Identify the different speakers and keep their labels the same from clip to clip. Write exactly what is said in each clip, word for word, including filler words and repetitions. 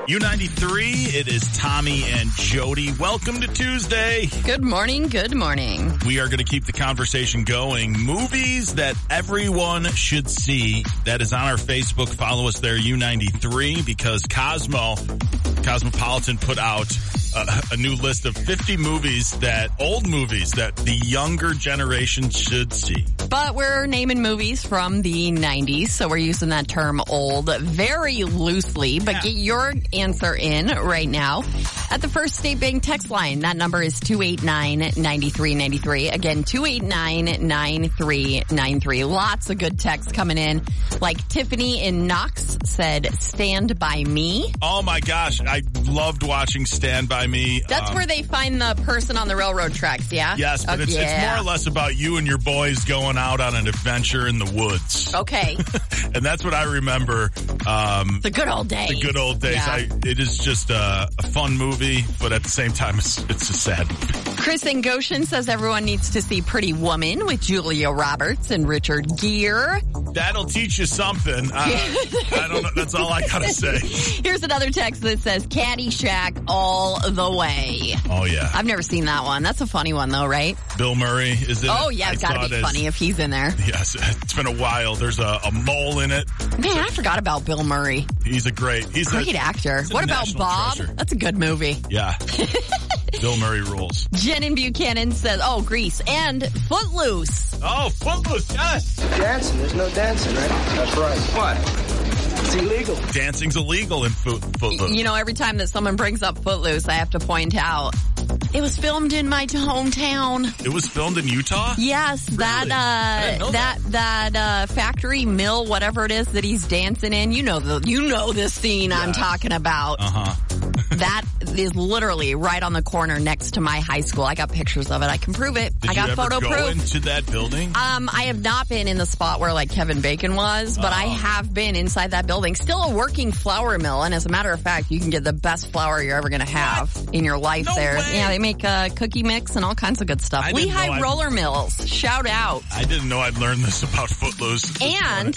Speaker 1: U ninety-three, it is Tommy and Jody. Welcome to Tuesday.
Speaker 2: Good morning, good morning.
Speaker 1: We are going to keep the conversation going. Movies that everyone should see. That is on our Facebook. Follow us there, U ninety-three, because Cosmo, Cosmopolitan put out a, a new list of fifty movies that, old movies that the younger generation should see.
Speaker 2: But we're naming movies from the nineties, so we're using that term old very loosely. But yeah. Get your answer in right now at the First State Bank text line. That number is two eight nine, nine three nine three. Again, two eight nine, nine three nine three. Lots of good texts coming in. Like Tiffany in Knox said, Stand By Me.
Speaker 1: Oh my gosh, I loved watching Stand By Me.
Speaker 2: That's um, where they find the person on the railroad tracks, yeah?
Speaker 1: Yes, but
Speaker 2: oh,
Speaker 1: it's,
Speaker 2: yeah.
Speaker 1: it's more or less about you and your boys going out on an adventure in the woods.
Speaker 2: Okay.
Speaker 1: And that's what I remember. Um,
Speaker 2: the good old days.
Speaker 1: The good old days.
Speaker 2: Yeah.
Speaker 1: I, it is just a, a fun movie, but at the same time, it's, it's a sad movie.
Speaker 2: Chris in Goshen says everyone needs to see Pretty Woman with Julia Roberts and Richard Gere.
Speaker 1: That'll teach you something. Uh, I don't know. That's all I gotta say.
Speaker 2: Here's another text that says Caddyshack all the way.
Speaker 1: Oh, yeah.
Speaker 2: I've never seen that one. That's a funny one, though, right?
Speaker 1: Bill Murray is in it.
Speaker 2: Oh, yeah. It's got to be funny if he's in there.
Speaker 1: Yes. It's been a while. There's a, a mole in it.
Speaker 2: Man, so, I forgot about Bill Murray.
Speaker 1: He's a great, he's
Speaker 2: great
Speaker 1: a,
Speaker 2: actor.
Speaker 1: He's a
Speaker 2: what about Bob?
Speaker 1: Treasure.
Speaker 2: That's a good movie.
Speaker 1: Yeah. Bill Murray rules.
Speaker 2: Jen in Buchanan says, oh, Grease and Footloose.
Speaker 1: Oh, Footloose, yes.
Speaker 3: Dancing, there's no dancing, right? That's right. What? It's illegal.
Speaker 1: Dancing's illegal in foot, Footloose.
Speaker 2: You know, every time that someone brings up Footloose, I have to point out, it was filmed in my hometown.
Speaker 1: It was filmed in Utah?
Speaker 2: Yes,
Speaker 1: really?
Speaker 2: that, uh, that, that, that, uh, factory, mill, whatever it is that he's dancing in. You know the, you know this scene yeah. I'm talking about.
Speaker 1: Uh-huh.
Speaker 2: That is literally right on the corner next to my high school. I got pictures of it. I can prove it.
Speaker 1: Did
Speaker 2: I got
Speaker 1: you ever
Speaker 2: photo
Speaker 1: go
Speaker 2: proof.
Speaker 1: into that building?
Speaker 2: Um, I have not been in the spot where like Kevin Bacon was, but oh. I have been inside that building. Still a working flour mill, and as a matter of fact, you can get the best flour you're ever going to have what? in your life
Speaker 1: no
Speaker 2: there.
Speaker 1: Way.
Speaker 2: Yeah, they make uh, cookie mix and all kinds of good stuff.
Speaker 1: I
Speaker 2: Lehigh Roller Mills, shout out.
Speaker 1: I didn't know I'd learned this about Footloose.
Speaker 2: And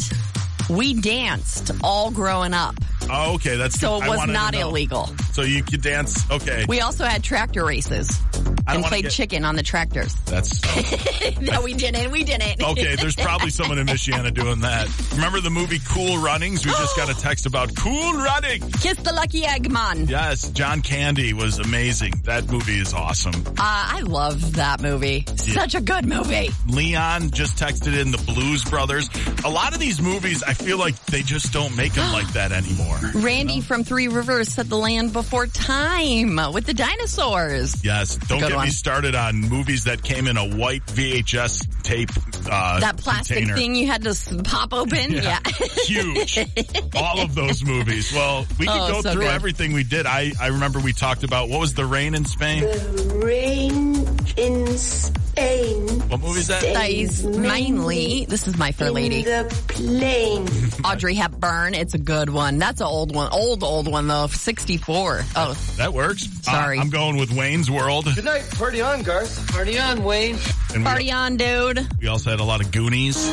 Speaker 2: we danced all growing up.
Speaker 1: Oh, okay. That's
Speaker 2: so it was not illegal.
Speaker 1: So you could dance. Okay.
Speaker 2: We also had tractor races and played get... chicken on the tractors.
Speaker 1: That's
Speaker 2: no, we didn't. We didn't.
Speaker 1: Okay, there's probably someone in Michiana doing that. Remember the movie Cool Runnings? We just got a text about Cool Running.
Speaker 2: Kiss the Lucky Egg Man.
Speaker 1: Yes, John Candy was amazing. That movie is awesome. Uh,
Speaker 2: I love that movie. Yeah. Such a good movie.
Speaker 1: Leon just texted in the Blues Brothers. A lot of these movies, I feel like they just don't make them like that anymore.
Speaker 2: Randy
Speaker 1: you know?
Speaker 2: from Three Rivers said The Land Before Time with the dinosaurs.
Speaker 1: Yes. Don't get one. me started on movies that came in a white V H S tape uh
Speaker 2: That plastic
Speaker 1: container.
Speaker 2: thing you had to pop open?
Speaker 1: Yeah. yeah. Huge. All of those movies. Well, we could
Speaker 2: oh,
Speaker 1: go
Speaker 2: so
Speaker 1: through
Speaker 2: good.
Speaker 1: everything we did. I, I remember we talked about, what was The Rain in Spain?
Speaker 4: The Rain in Spain.
Speaker 1: What movie is that?
Speaker 2: That is mainly, this is My Fair Lady.
Speaker 4: In the plane.
Speaker 2: Audrey Hepburn. It's a good one. That's an old one. Old, old one, though. sixty-four. Oh.
Speaker 1: That works.
Speaker 2: Sorry.
Speaker 1: Uh, I'm going with Wayne's World.
Speaker 3: Good night. Party on, Garth. Party on, Wayne.
Speaker 1: And
Speaker 2: Party
Speaker 1: we,
Speaker 2: on, dude.
Speaker 1: We also had a lot of Goonies.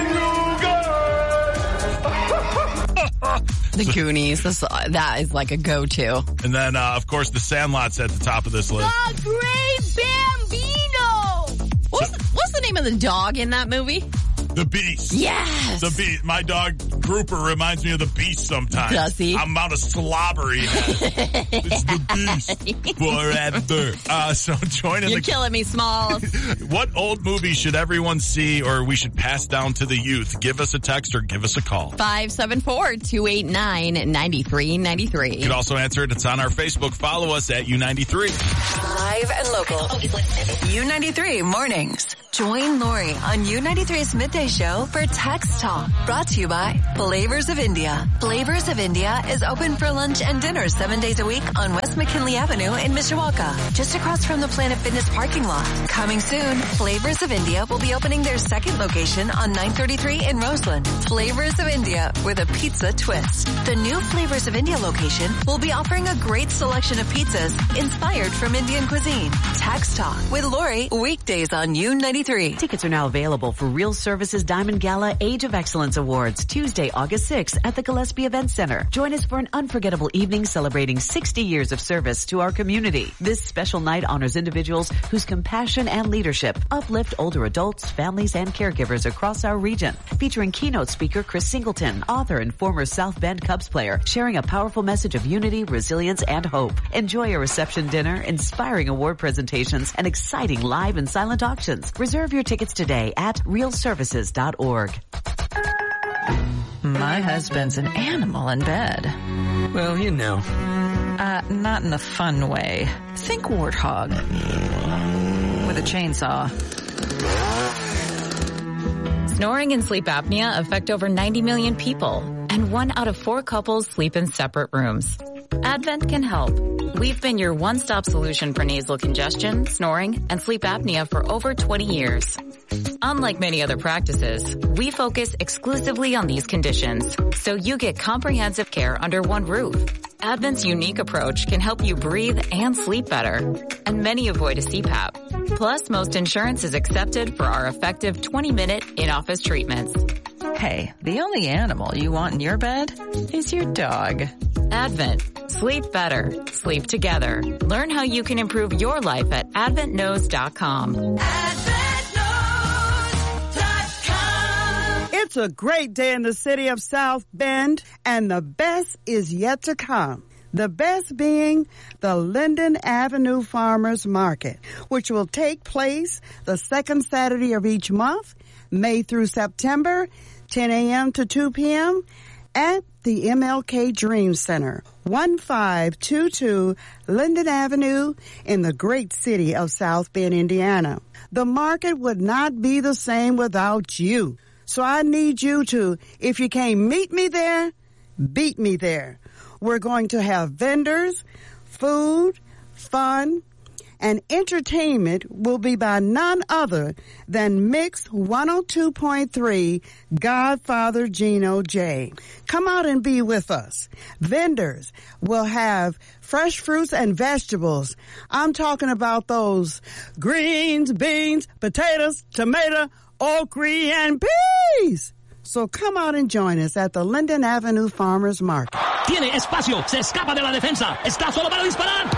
Speaker 2: The Goonies. This, uh, that is like a go-to.
Speaker 1: And then, uh, of course, The Sandlot's at the top of this list.
Speaker 2: The Great Bambino! What's, so, the, what's the name of the dog in that movie?
Speaker 1: The Beast.
Speaker 2: Yes.
Speaker 1: The Beast. My dog Grouper reminds me of the Beast sometimes.
Speaker 2: Does he?
Speaker 1: I'm out of slobbery. It's the Beast forever. Uh, so join in
Speaker 2: You're
Speaker 1: the...
Speaker 2: killing me, Smalls.
Speaker 1: What old movie should everyone see or we should pass down to the youth? Give us a text or give us a call.
Speaker 2: five seven four, two eight nine, nine three nine three.
Speaker 1: You can also answer it. It's on our Facebook. Follow us at U ninety-three.
Speaker 5: Live and local. U ninety-three Mornings. Join Lori on U ninety-three's Midday Show for Text Talk. Brought to you by Flavors of India. Flavors of India is open for lunch and dinner seven days a week on West McKinley Avenue in Mishawaka, just across from the Planet Fitness parking lot. Coming soon, Flavors of India will be opening their second location on nine thirty-three in Roseland. Flavors of India with a pizza twist. The new Flavors of India location will be offering a great selection of pizzas inspired from Indian cuisine. Text Talk with Lori, weekdays on U ninety-three.
Speaker 6: Tickets are now available for Real Services Diamond Gala Age of Excellence Awards, Tuesday, Sunday, August sixth at the Gillespie Event Center. Join us for an unforgettable evening celebrating sixty years of service to our community. This special night honors individuals whose compassion and leadership uplift older adults, families, and caregivers across our region. Featuring keynote speaker Chris Singleton, author and former South Bend Cubs player, sharing a powerful message of unity, resilience, and hope. Enjoy a reception dinner, inspiring award presentations, and exciting live and silent auctions. Reserve your tickets today at real services dot org.
Speaker 7: My husband's an animal in bed.
Speaker 8: Well, you know.
Speaker 7: Uh, not in the fun way. Think warthog. With a chainsaw.
Speaker 9: Snoring and sleep apnea affect over ninety million people, and one out of four couples sleep in separate rooms. Advent can help. We've been your one-stop solution for nasal congestion, snoring, and sleep apnea for over twenty years. Unlike many other practices, we focus exclusively on these conditions, so you get comprehensive care under one roof. Advent's unique approach can help you breathe and sleep better, and many avoid a C PAP. Plus, most insurance is accepted for our effective twenty-minute in-office treatments.
Speaker 7: Hey, the only animal you want in your bed is your dog.
Speaker 9: Advent. Sleep better. Sleep together. Learn how you can improve your life at advent knows dot com.
Speaker 10: advent knows dot com. It's a great day in the city of South Bend, and the best is yet to come. The best being the Linden Avenue Farmers Market, which will take place the second Saturday of each month, May through September, ten a.m. to two p.m., at the M L K Dream Center, one five two two Linden Avenue in the great city of South Bend, Indiana. The market would not be the same without you. So I need you to, if you can't meet me there, beat me there. We're going to have vendors, food, fun, and entertainment will be by none other than Mix one oh two point three Godfather Gino J. Come out and be with us. Vendors will have fresh fruits and vegetables. I'm talking about those greens, beans, potatoes, tomato, okra, and peas. So come out and join us at the Linden Avenue Farmers Market.
Speaker 11: Tiene espacio, se escapa de la defensa, está solo para disparar.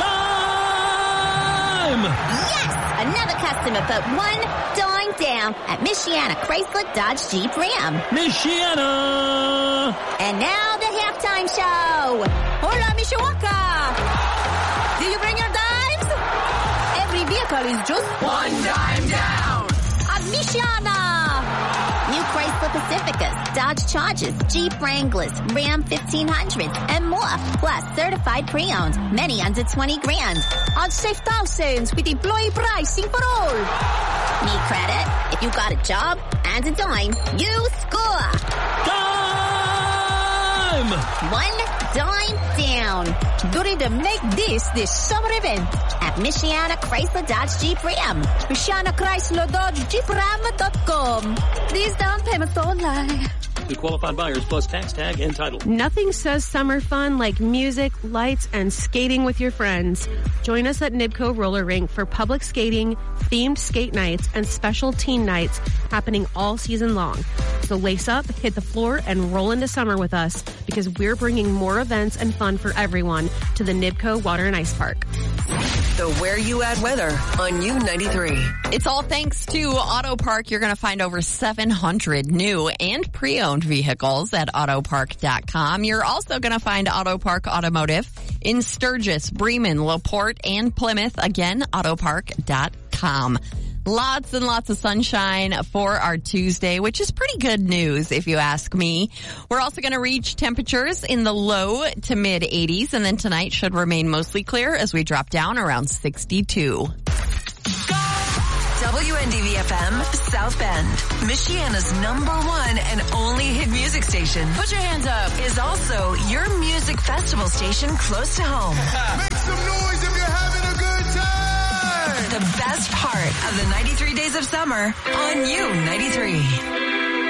Speaker 11: Time!
Speaker 12: Yes! Another customer put one dime down at Michiana Chrysler Dodge Jeep Ram.
Speaker 11: Michiana!
Speaker 12: And now the halftime show. Hola, Mishawaka! Did you bring your dimes? Every vehicle is just one dime down at Michiana. New Chrysler Pacificas, Dodge Chargers, Jeep Wranglers, Ram fifteen hundreds, and more. Plus certified pre-owned, many under twenty grand. On safe thousands with employee pricing for all. Need credit? If you got a job and a dime, you score.
Speaker 11: Time!
Speaker 12: One dime down. Ready to make this this summer event at Michiana Chrysler Dodge Jeep Ram. Michiana Chrysler Dodge Jeep Ram dot com. These down payments only.
Speaker 11: To qualified buyers plus tax tag and title.
Speaker 13: Nothing says summer fun like music, lights, and skating with your friends. Join us at Nibco Roller Rink for public skating, themed skate nights, and special teen nights happening all season long. So lace up, hit the floor, and roll into summer with us because we're bringing more events and fun for everyone to the Nibco Water and Ice Park.
Speaker 5: The Where You At weather on U ninety-three.
Speaker 2: It's all thanks to Auto Park. You're going to find over seven hundred new and pre-owned vehicles at auto park dot com. You're also going to find Auto Park Automotive in Sturgis, Bremen, LaPorte, and Plymouth. Again, auto park dot com. Lots and lots of sunshine for our Tuesday, which is pretty good news if you ask me. We're also going to reach temperatures in the low to mid eighties, and then tonight should remain mostly clear as we drop down around sixty-two.
Speaker 5: W N D V F M, South Bend, Michiana's number one and only hit music station. Put your hands up. Is also your music festival station close to home.
Speaker 14: Make some noise if you're having a good time.
Speaker 5: The best part of the ninety-three days of summer on U ninety-three.